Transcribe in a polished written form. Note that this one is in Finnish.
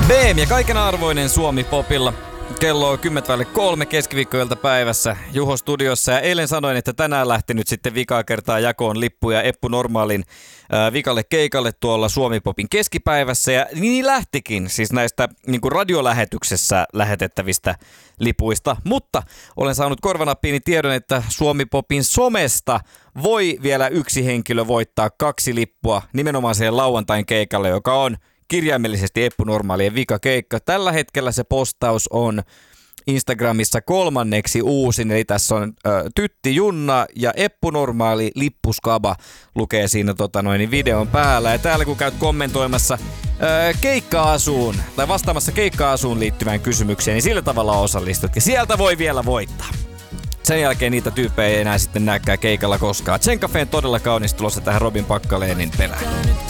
BM ja kaiken arvoinen Suomi Popilla. Kello on 10:03 keskiviikkoilta päivässä Juho studiossa ja eilen sanoin, että tänään lähti nyt sitten vikaa kertaa jakoon lippuja Eppu Normaalin vikalle keikalle tuolla Suomi Popin keskipäivässä ja niin lähtikin siis näistä niin kuin radiolähetyksessä lähetettävistä lipuista, mutta olen saanut korvanappiini tiedon, että Suomi Popin somesta voi vielä yksi henkilö voittaa 2 lippua nimenomaan siihen lauantain keikalle, joka on kirjaimellisesti Eppu Normaalien vikakeikka. Tällä hetkellä se postaus on Instagramissa 3. uusin, eli tässä on Tytti Junna ja Eppu Normaali lippuskaba lukee siinä videon päällä. Ja täällä kun käyt kommentoimassa keikka-asuun tai vastaamassa keikka-asuun liittyvään kysymykseen, niin sillä tavalla osallistut. Ja sieltä voi vielä voittaa. Sen jälkeen niitä tyyppejä ei enää sitten näkään keikalla koskaan. Tsenkafeen todella kaunis tulossa tähän Robin Packalénin perään.